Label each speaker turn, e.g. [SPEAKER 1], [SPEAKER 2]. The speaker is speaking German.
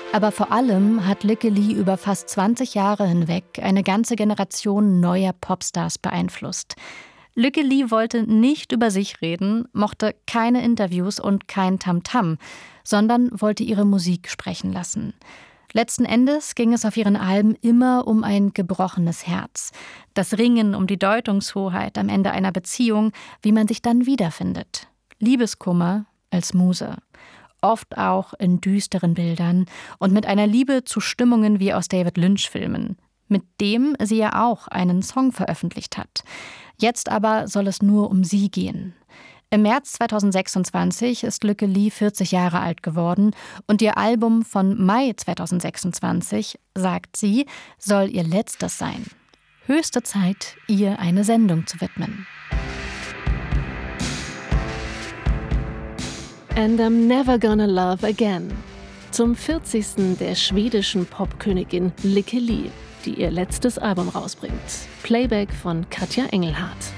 [SPEAKER 1] Aber vor allem hat Lykke Li über fast 20 Jahre hinweg eine ganze Generation neuer Popstars beeinflusst. Lykke Li wollte nicht über sich reden, mochte keine Interviews und kein Tamtam, sondern wollte ihre Musik sprechen lassen. Letzten Endes ging es auf ihren Alben immer um ein gebrochenes Herz. Das Ringen um die Deutungshoheit am Ende einer Beziehung, wie man sich dann wiederfindet. Liebeskummer als Muse. Oft auch in düsteren Bildern und mit einer Liebe zu Stimmungen wie aus David Lynch-Filmen, mit dem sie ja auch einen Song veröffentlicht hat. Jetzt aber soll es nur um sie gehen. Im März 2026 ist Lykke Li 40 Jahre alt geworden und ihr Album von Mai 2026, sagt sie, soll ihr letztes sein. Höchste Zeit, ihr eine Sendung zu widmen.
[SPEAKER 2] And I'm Never Gonna Love Again. Zum 40. der schwedischen Popkönigin Lykke Li, die ihr letztes Album rausbringt. Playback von Katja Engelhardt.